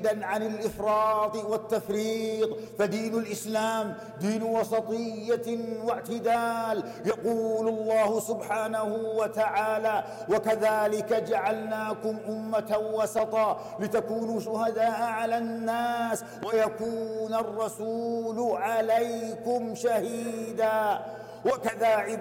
عن الإفراط والتفريط، فدين الإسلام دين وسطية واعتدال. يقول الله سبحانه وتعالى: وكذلك جعلناكم أمة وسطا لتكونوا شهداء على الناس ويكون الرسول عليكم شهيدا. وكذا